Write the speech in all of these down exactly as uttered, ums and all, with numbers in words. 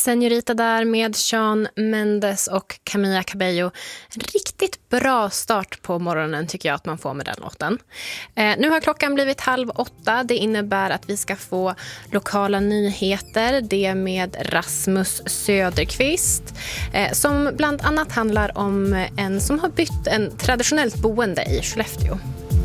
Señorita där med Shawn Mendes och Camila Cabello. En riktigt bra start på morgonen tycker jag att man får med den låten. Eh, nu har klockan blivit halv åtta. Det innebär att vi ska få lokala nyheter. Det med Rasmus Söderqvist. Eh, som bland annat handlar om en som har bytt en traditionellt boende i Skellefteå.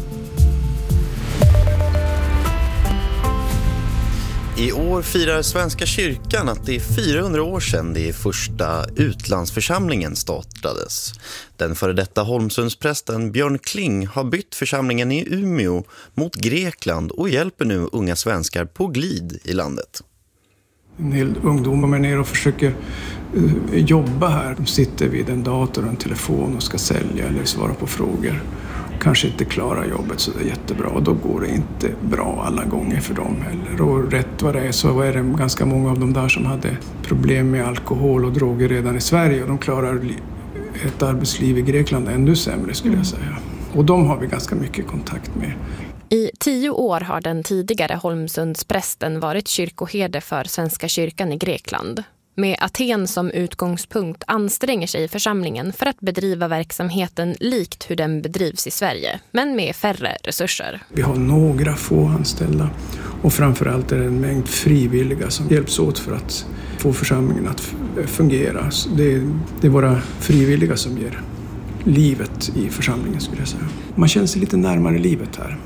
I år firar Svenska kyrkan att det är fyrahundra år sedan det första utlandsförsamlingen startades. Den före detta Holmsundsprästen Björn Kling har bytt församlingen i Umeå mot Grekland och hjälper nu unga svenskar på glid i landet. En del ungdomar är nere och försöker uh, jobba här. De sitter vid en dator och en telefon och ska sälja eller svara på frågor. Kanske inte klarar jobbet så det är jättebra och då går det inte bra alla gånger för dem heller. Och rätt vad det är så är det ganska många av dem där som hade problem med alkohol och droger redan i Sverige och de klarar ett arbetsliv i Grekland ännu sämre skulle jag säga. Och de har vi ganska mycket kontakt med. I tio år har den tidigare Holmsundsprästen varit kyrkoherde för Svenska kyrkan i Grekland. Med Aten som utgångspunkt anstränger sig församlingen för att bedriva verksamheten likt hur den bedrivs i Sverige, men med färre resurser. Vi har några få anställda och framförallt är det en mängd frivilliga som hjälps åt för att få församlingen att fungera. Det är, det är våra frivilliga som ger livet i församlingen skulle jag säga. Man känner sig lite närmare livet här.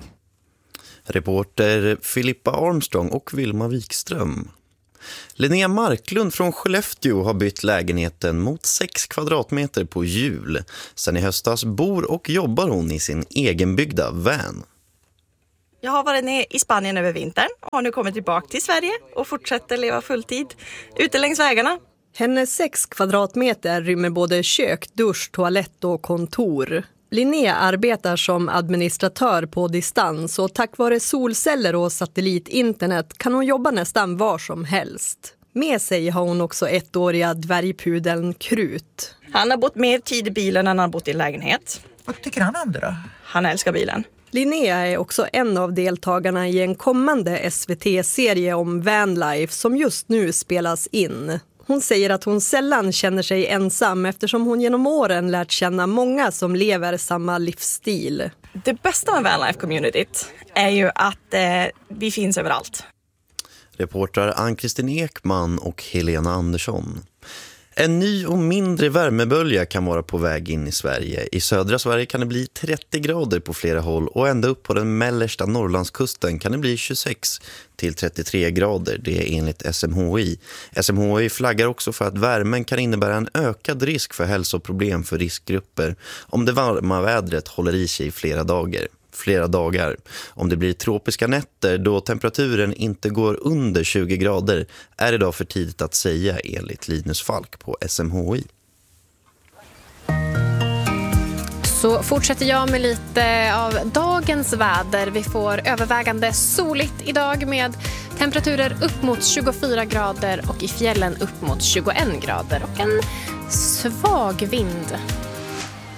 Reporter Filippa Armstrong och Vilma Wikström. Linnea Marklund från Skellefteå har bytt lägenheten mot sex kvadratmeter på jul. Sen i höstas bor och jobbar hon i sin egenbyggda van. Jag har varit nere i Spanien över vintern och har nu kommit tillbaka till Sverige och fortsätter leva fulltid ute längs vägarna. Hennes sex kvadratmeter rymmer både kök, dusch, toalett och kontor. Linnea arbetar som administratör på distans och tack vare solceller och satellitinternet kan hon jobba nästan var som helst. Med sig har hon också ettåriga dvärgpudeln Krut. Han har bott mer tid i bilen än han har bott i lägenhet. Vad tycker han om det då? Han älskar bilen. Linnea är också en av deltagarna i en kommande S V T-serie om vanlife som just nu spelas in. Hon säger att hon sällan känner sig ensam eftersom hon genom åren lärt känna många som lever samma livsstil. Det bästa med vanlife-communityt är ju att eh, vi finns överallt. Reportrar Ann-Kristin Ekman och Helena Andersson. En ny och mindre värmebölja kan vara på väg in i Sverige. I södra Sverige kan det bli trettio grader på flera håll och ända upp på den mellersta Norrlandskusten kan det bli tjugosex till trettiotre grader. Det är enligt S M H I. S M H I flaggar också för att värmen kan innebära en ökad risk för hälsoproblem för riskgrupper om det varma vädret håller i sig flera dagar. flera dagar. Om det blir tropiska nätter då temperaturen inte går under tjugo grader är det idag för tidigt att säga enligt Linus Falk på S M H I. Så fortsätter jag med lite av dagens väder. Vi får övervägande soligt idag med temperaturer upp mot tjugofyra grader och i fjällen upp mot tjugoen grader och en svag vind.